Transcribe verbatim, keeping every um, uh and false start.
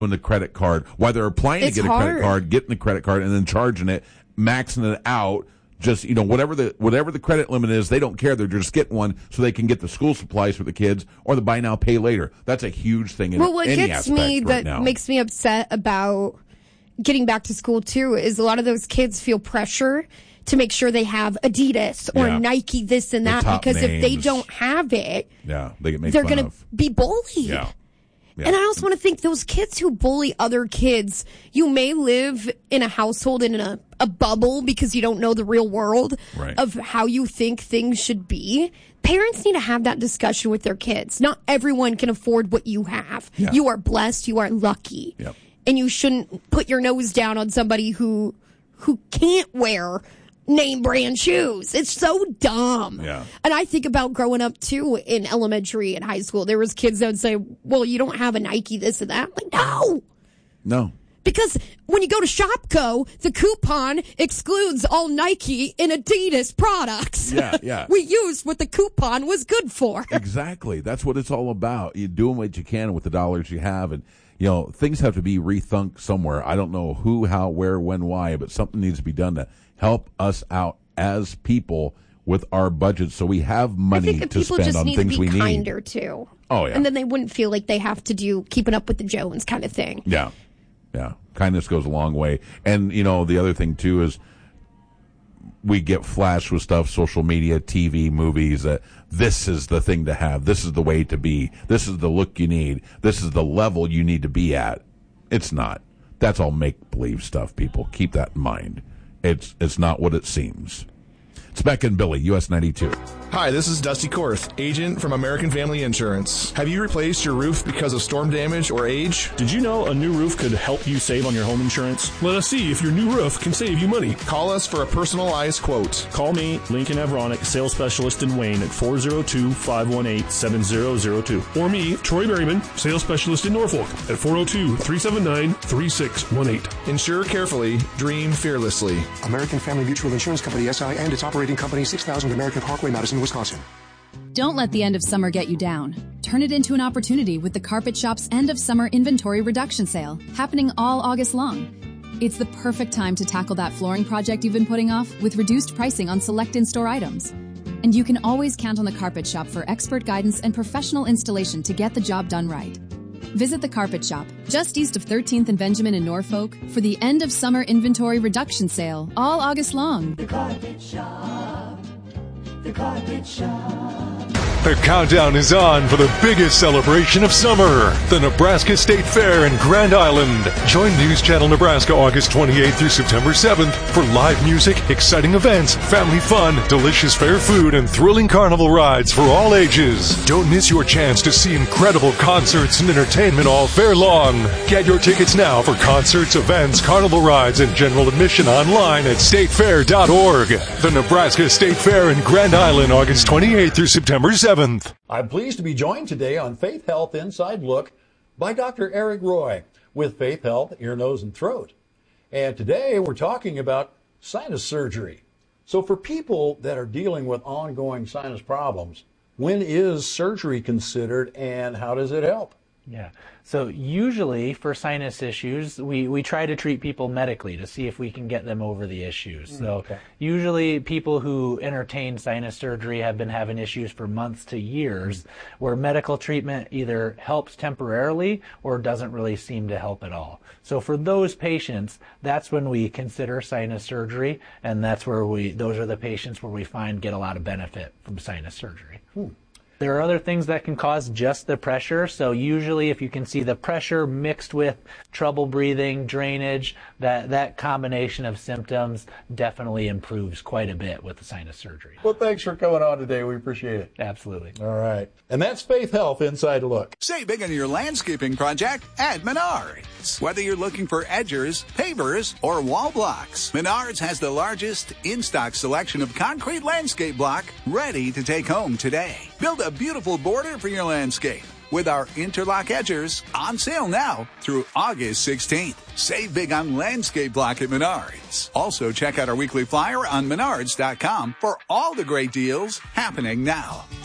the credit card, while they're applying It's to get a hard. credit card, getting the credit card, and then charging it, maxing it out. Just, you know, whatever the whatever the credit limit is, they don't care. They're just getting one so they can get the school supplies for the kids or the buy now, pay later. That's a huge thing in well, what any gets aspect me right that now. makes me upset about getting back to school too is a lot of those kids feel pressure to make sure they have Adidas or Yeah. Nike this and The that, top because if they names. don't have it, Yeah, they get made they're fun going to of. be bullied. Yeah. Yeah. And I also want to think those kids who bully other kids, you may live in a household in a, a bubble because you don't know the real world Right. of how you think things should be. Parents need to have that discussion with their kids. Not everyone can afford what you have. Yeah. You are blessed. You are lucky. Yep. And you shouldn't put your nose down on somebody who who can't wear name brand shoes. It's so dumb. Yeah. And I think about growing up too in elementary and high school. There was kids that would say, well, you don't have a Nike this and that. I'm like, no. No. Because when you go to Shopko, the coupon excludes all Nike and Adidas products. Yeah, yeah. We used what the coupon was good for. Exactly. That's what it's all about. You're doing what you can with the dollars you have. And, you know, things have to be rethunk somewhere. I don't know who, how, where, when, why, but something needs to be done to help us out as people with our budgets so we have I money think that to people spend just on need things to we be need. kinder too. Oh, yeah. And then they wouldn't feel like they have to do keeping up with the Jones kind of thing. Yeah. Yeah. Kindness goes a long way. And, you know, the other thing, too, is we get flashed with stuff, social media, T V, movies, that this is the thing to have. This is the way to be. This is the look you need. This is the level you need to be at. It's not. That's all make-believe stuff, people. Keep that in mind. It's it's not what it seems. It's Beck and Billy, U S ninety-two. Hi, this is Dusty Korth, agent from American Family Insurance. Have you replaced your roof because of storm damage or age? Did you know a new roof could help you save on your home insurance? Let us see if your new roof can save you money. Call us for a personalized quote. Call me, Lincoln Avronic, sales specialist in Wayne at four oh two, five one eight, seven oh oh two. Or me, Troy Berryman, sales specialist in Norfolk at four oh two, three seven nine, three six one eight. Insure carefully, dream fearlessly. American Family Mutual Insurance Company, S I, and its operating company, six thousand American Parkway, Madison, Wisconsin. Don't let the end of summer get you down. Turn it into an opportunity with the Carpet Shop's end of summer inventory reduction sale, happening all August long. It's the perfect time to tackle that flooring project you've been putting off with reduced pricing on select in-store items. And you can always count on the Carpet Shop for expert guidance and professional installation to get the job done right. Visit the Carpet Shop, just east of thirteenth and Benjamin in Norfolk, for the end of summer inventory reduction sale, all August long. The Carpet Shop. The Carpet Shop. The countdown is on for the biggest celebration of summer, the Nebraska State Fair in Grand Island. Join News Channel Nebraska August twenty-eighth through September seventh for live music, exciting events, family fun, delicious fair food, and thrilling carnival rides for all ages. Don't miss your chance to see incredible concerts and entertainment all fair long. Get your tickets now for concerts, events, carnival rides, and general admission online at state fair dot org. The Nebraska State Fair in Grand Island August twenty-eighth through September seventh. I'm pleased to be joined today on Faith Health Inside Look by Doctor Eric Roy with Faith Health Ear, Nose, and Throat. And today we're talking about sinus surgery. So for people that are dealing with ongoing sinus problems, when is surgery considered and how does it help? Yeah. So usually for sinus issues, we, we try to treat people medically to see if we can get them over the issues. So Okay. usually people who entertain sinus surgery have been having issues for months to years, where medical treatment either helps temporarily or doesn't really seem to help at all. So for those patients, that's when we consider sinus surgery, and that's where we, those are the patients where we find get a lot of benefit from sinus surgery. Hmm. There are other things that can cause just the pressure. So usually if you can see the pressure mixed with trouble breathing, drainage, that, that combination of symptoms definitely improves quite a bit with the sinus surgery. Well, thanks for coming on today. We appreciate it. Absolutely. All right. And that's Faith Health Inside Look. Save big on your landscaping project at Menards. Whether you're looking for edgers, pavers, or wall blocks, Menards has the largest in-stock selection of concrete landscape block ready to take home today. Build a beautiful border for your landscape with our interlock edgers on sale now through August sixteenth. Save big on landscape block at Menards. Also, check out our weekly flyer on menards dot com for all the great deals happening now.